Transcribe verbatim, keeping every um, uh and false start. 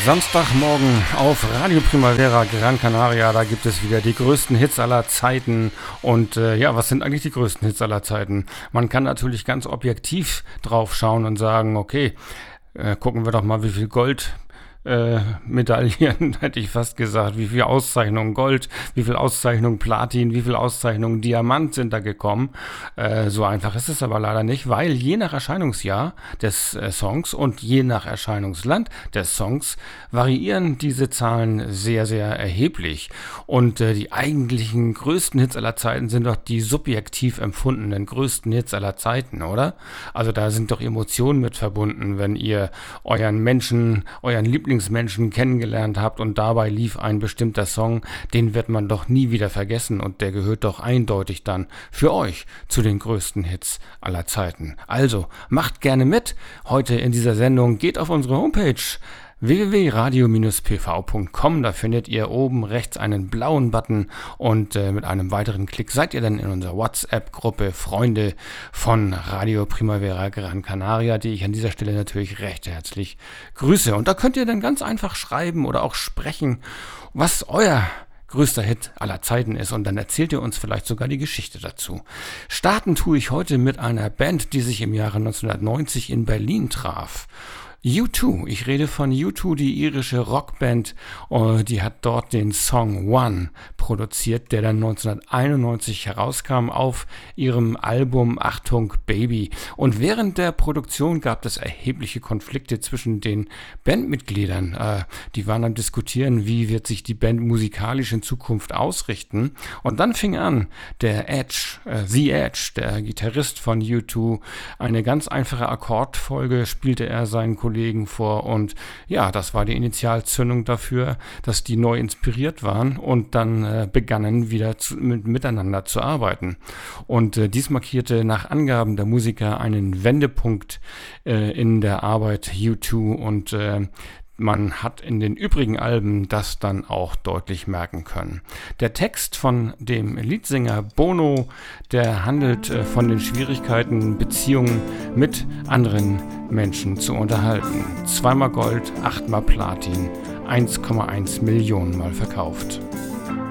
Samstagmorgen auf Radio Primavera Gran Canaria, da gibt es wieder die größten Hits aller Zeiten. Und äh, ja, was sind eigentlich die größten Hits aller Zeiten? Man kann natürlich ganz objektiv drauf schauen und sagen, okay, äh, gucken wir doch mal, wie viel Gold Äh, Medaillen, hätte ich fast gesagt, wie viel Auszeichnungen Gold, wie viel Auszeichnungen Platin, wie viel Auszeichnungen Diamant sind da gekommen. Äh, so einfach ist es aber leider nicht, weil je nach Erscheinungsjahr des äh, Songs und je nach Erscheinungsland des Songs variieren diese Zahlen sehr, sehr erheblich. Und äh, die eigentlichen größten Hits aller Zeiten sind doch die subjektiv empfundenen größten Hits aller Zeiten, oder? Also da sind doch Emotionen mit verbunden, wenn ihr euren Menschen, euren Lieblings Menschen kennengelernt habt und dabei lief ein bestimmter Song, den wird man doch nie wieder vergessen und der gehört doch eindeutig dann für euch zu den größten Hits aller Zeiten. Also macht gerne mit heute in dieser Sendung, geht auf unsere Homepage w w w punkt radio Bindestrich p v punkt com, da findet ihr oben rechts einen blauen Button und äh, mit einem weiteren Klick seid ihr dann in unserer WhatsApp-Gruppe Freunde von Radio Primavera Gran Canaria, die ich an dieser Stelle natürlich recht herzlich grüße. Und da könnt ihr dann ganz einfach schreiben oder auch sprechen, was euer größter Hit aller Zeiten ist, und dann erzählt ihr uns vielleicht sogar die Geschichte dazu. Starten tue ich heute mit einer Band, die sich im Jahre neunzehnhundertneunzig in Berlin traf. U zwei, ich rede von U zwei, die irische Rockband, uh, die hat dort den Song One produziert, der dann neunzehnhunderteinundneunzig herauskam auf ihrem Album Achtung Baby. Und während der Produktion gab es erhebliche Konflikte zwischen den Bandmitgliedern. Uh, die waren am Diskutieren, wie wird sich die Band musikalisch in Zukunft ausrichten. Und dann fing an, der Edge, uh, The Edge, der Gitarrist von U zwei, eine ganz einfache Akkordfolge spielte er seinen Kollegen vor, und ja, das war die Initialzündung dafür, dass die neu inspiriert waren und dann äh, begannen wieder zu, mit, miteinander zu arbeiten. Und äh, dies markierte nach Angaben der Musiker einen Wendepunkt äh, in der Arbeit U zwei, und äh, man hat in den übrigen Alben das dann auch deutlich merken können. Der Text von dem Leadsänger Bono, der handelt äh, von den Schwierigkeiten, Beziehungen mit anderen Menschen zu unterhalten. Zweimal Gold, achtmal Platin, eins Komma eins Millionen Mal verkauft.